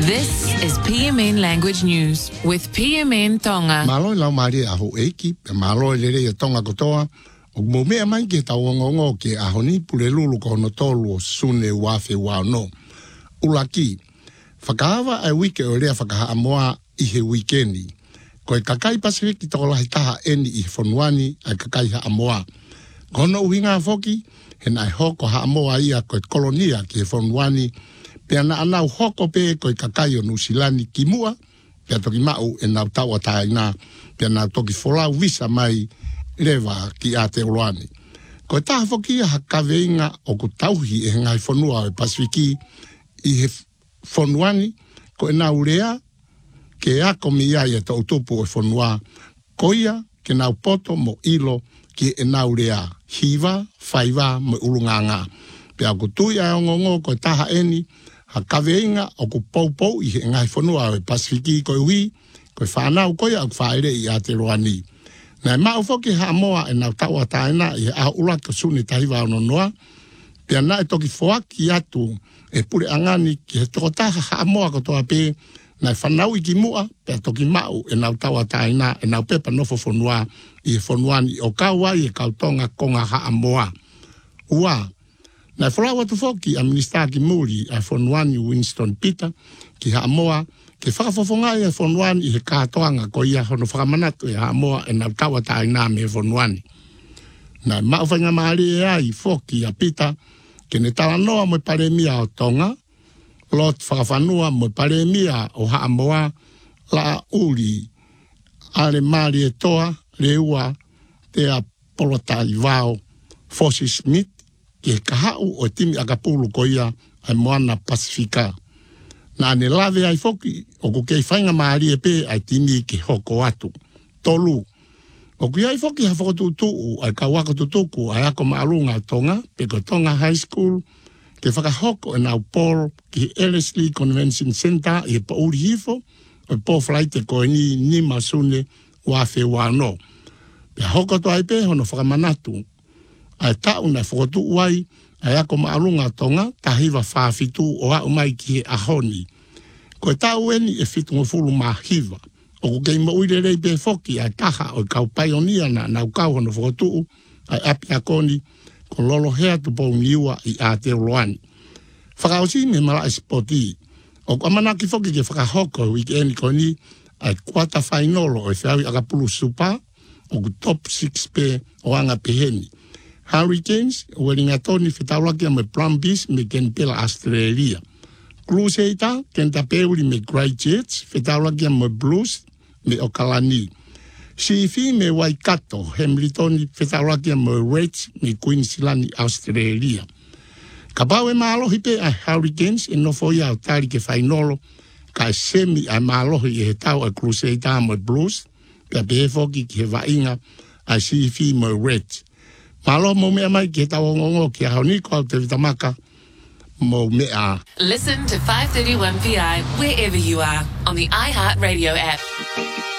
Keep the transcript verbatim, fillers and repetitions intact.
This is P M N Language News with P M N Tonga. Malo lau mari aho eki, pe malo lere e tonga kotoa, o mo mea mai ke tau ngongo ke aho ni pule lulu ko no tolu o sune wafe wao no. Ulaki, whakahawa ai wike o rea whakaha amoa i he wikendi. Ko e kakai Pasifiki toko lahi taha eni i whonuani ai kakai ha amoa. Kono uhinga foki, he nai hoko ha amoa ia ko e kolonia ki he whonuani, pea na anau hoko pe ko i kakai o Nusilani ki mua, pea toki mau e nau taua taina, pea nau toki folau visa mai lewa ki Aotearoa. Ko e taha foki ha kaweinga o ko tauhi e ngai whanua o Pasifiki i he whonuani, ko e nau rea, ke ako mi ia e tau tupu e whanua, ko ia ke nau poto mo ilo ki e nau rea, hiva, whaiva mo urunganga. Pea ko tui ai ongongo ko e taha eni, ha kaweinga o ko poupou i he ngai whanua o Pasifiki ko e hui, ko e whanau ko ia o whaere i Aotearoa ni. Nai mau foki ha moa e nau taua taina i he aho ula to suni tahiwa o nonoa, pia na e toki foaki atu e pure angani ki he toko taha ha moa ko toa pe, nai whanau i ki mua, pia toki mau e nau taua taina e nau pepa nofo whanua i he whanuani o kaua i e kautonga konga ha moa. Ua, nai whalawa tu foki a minister ki muri a whanuani Winston Peter ki ha moa, ke whakafofonga i a whanuani i he kātoanga ko ia hono whakamanatu e ha moa e nau taua taina me he whanuani. Nai mauwhainga maari e ai foki a Peter, ke ne tawa noa mo paremia o Tonga, lot whakawhanua mo paremia o ha moa la uri ale maari e toa reua te a polotai vao Fosi Smith ke kahau o timi akapulu ko ia ai moana Pasifika. Na ne lave ai foki o ko kei whainga maari e pe ai timi ke hoko atu. Tolu. O kui ai foki ha whakotutu ai ka waka tutuku ai ako maalunga Tonga, pe ko Tonga High School, ke whakahoko e nau Paul ki Ellerslie Convention Center i e pauri hifo, o po flaite ko e ni ni masune wafe wano. Pe hoko to ai pe hono whakamanatu, ai tau na whakotu uai, ai ako maalunga Tonga, tahiwa whaafitu o au mai ki he ahoni. Ko e tau eni e fitu ngofulu mahiva, o ko kei mauire rei pe foki ai taha o kau paionia na nau kau hono whakotu, ai api akoni, ko lolo hea tu pou niua i Aotearoa. Whakaosi me mara espoti. O amanaki foki ke whakahoko weekend ko ni ai quarter final o e whiawi akapulu super o ku top six pe o anga peheni. Hurricanes, o weringa toni whetawlakia me Brumbies me ken pela Australia. Crusader, ken tapeuri me Grey Jets, whetawlakia me Blues me o Kalani. Sifi me Waikato, Hamiltoni, whetawlakia me Reds me Queensland, Australia. Ka pau e maalohi pe a Hurricanes e nofo ia o tari ke whainolo, ka e semi a maalohi e he tau a Crusader me Blues, pia pe he foki ki he wainga a Sifi me Reds. Malo mo mea mai ki he tau ngongo ki a hauniko au te vitamaka mo mea. Listen to five thirty-one P I wherever you are on the iHeartRadio app.